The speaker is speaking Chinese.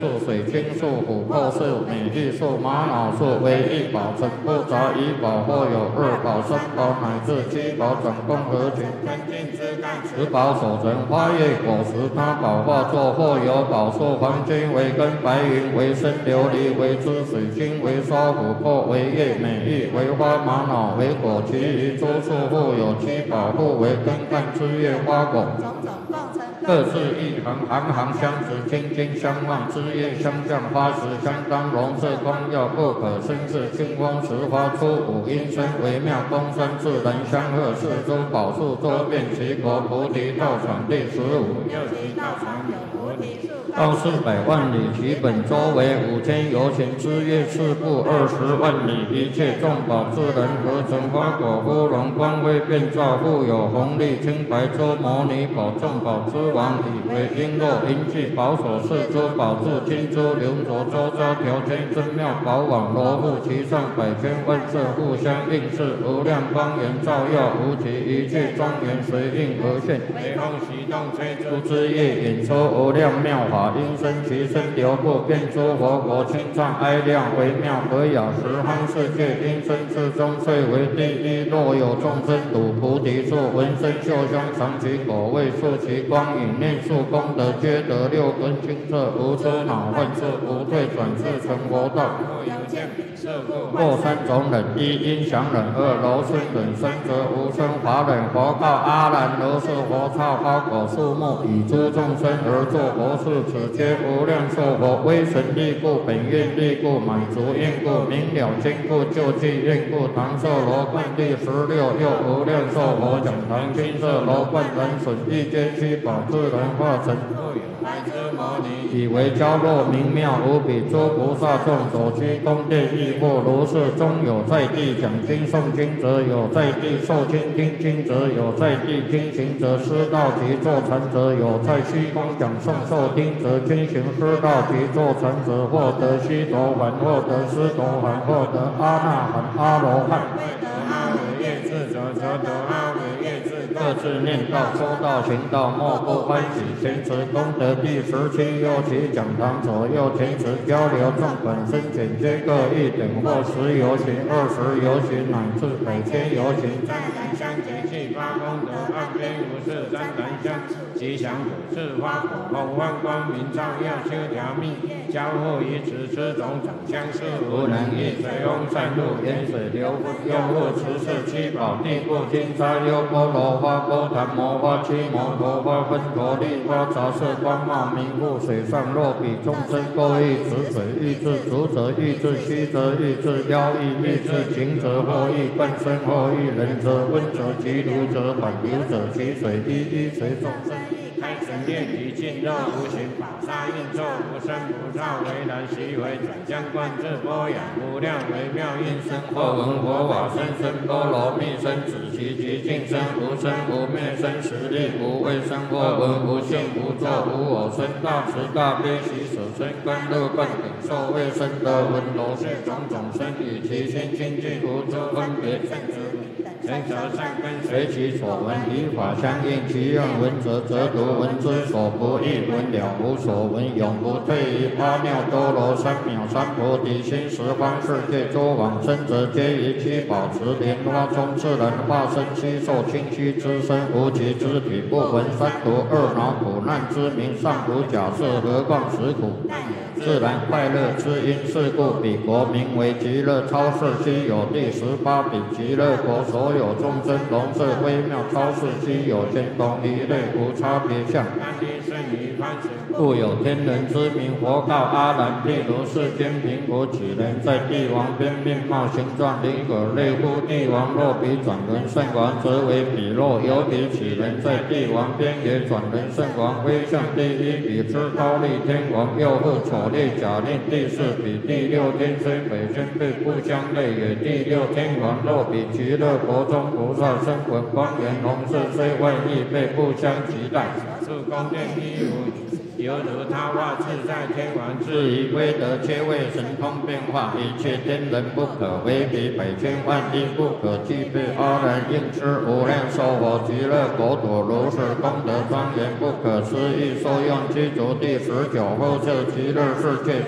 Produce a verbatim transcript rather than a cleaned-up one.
树水晶树、琥珀树、美玉树、玛瑙树为一宝，成不杂一宝，或有二宝、三宝乃至七宝，总共合群天境之干，十宝所成花叶果实，他宝化作，或有宝树，黄金为根，白云为身，琉璃为枝，水晶为刷，琥珀为叶，美玉为花，玛瑙为果，其余诸树互有七宝，互为根干枝叶花果。各自一行，行行相持，金金相望，枝叶相向，花实相当，龙色光耀，不可生视。清风持花出五音声，微妙公声，自然相和。四周宝树周遍其国，菩提道场第十五。又其道场有菩提树，道四百万里，其本周为五千由旬，枝叶四部二十万里，一切众宝自然合成，花果芙蓉光辉遍照，复有红绿青白周摩尼宝，众宝之王，以为璎珞银器宝所饰，珠宝柱金珠流着周遭条圈真妙宝网，罗布其上百千万色互相映饰，无量光源照耀无极，一切庄严随应而现，微风习动吹出枝叶，引出无量妙法，音声其声流过，遍诸佛国，清唱哀亮微妙和雅，十方世界音声之中最为第一。若有众生睹菩提树，闻声嗅香，尝其果味，触其光影，念数功德，皆得六根清澈，无出恼患处，无退转世成佛道。或三种忍：一音响忍，二柔顺忍，三则无声法忍。佛告阿难：如是佛刹花果树木，以诸众生而作佛事，此皆无量寿佛，威神力故，本愿力故，满足愿故，明了坚固，救济愿故。唐寿罗冠第十六，又无量寿佛讲堂，金色罗冠人损，一皆七宝自然化成。以为娇弱明妙无比，诸菩萨众所居宫殿亦或如是。中有在地讲经诵经者，有在地受经听经者，有在地听行者，师道及坐禅者，有在虚空讲诵受听者，经行师道及坐禅者，获得须陀洹，获得斯陀含，获得阿那含、阿罗汉。各自念道、说道、行道，莫不欢喜。前持功德第十七，右其讲堂左右前持交流，众本身简皆各一等，或十由旬、二十由旬，乃至百千由旬。湛然香及气发功德，岸边无事湛然香，吉祥果是花果，后万光明照耀，修条密交互于此，此种长相是无能易。水翁散入，沿水流不用物，持是七宝地不金沙优波罗花。波檀摩花、七摩陀花、分陀利花，杂色光茂明覆水上，若比众生各欲此水，欲至足者欲至虚则欲至腰欲欲至颈者，或欲半身，或欲冷者温者急如者缓流者，其水一一随众生开神炼体尽肉无形，宝沙应作无生不造，为然习为转相观自波雅，无量微妙音声，或闻佛法声声波罗蜜声，止其极尽声，无生无灭生，实力无畏生，或闻无性无作无我生，大慈大悲喜舍身，观乐观顶受未生得闻罗是种种生，与其心清净无诸分别，圣之人则善根随其所闻，以法相应，其愿闻者则读，闻之所不异，闻了无所闻，永不退于阿耨多罗三藐三菩提心。十方世界诸往生者，皆于七宝池莲花中自然化身，悉受清虚之身，无其肢体，不闻三毒二恼苦难之名，尚无假设，何况实苦？自然快乐之因，是故彼国名为极乐超世，悉有第十八比极乐国，所有众生龙色微妙超世，悉有天同一类，无差别相。故有天人之名。佛告阿难：譬如世间贫苦几人，在帝王边面貌形状灵可类乎？帝王若比转轮圣王，则为彼；若有比几人，在帝王边也转轮圣王，威相第一比之高丽天王，又复丑烈假令第四比。第六天虽北宣对不相类，也第六天王。若比极乐国中菩萨声闻光源弘誓，虽万亿倍不相及待。是宫殿一如犹如他化自在天王，自以为得切为神通变化，一切天人不可为比，百千万亿不可计备。阿难应知无量寿佛极乐国土如是功德庄严不可思议，受用具足第十九后世极乐世界。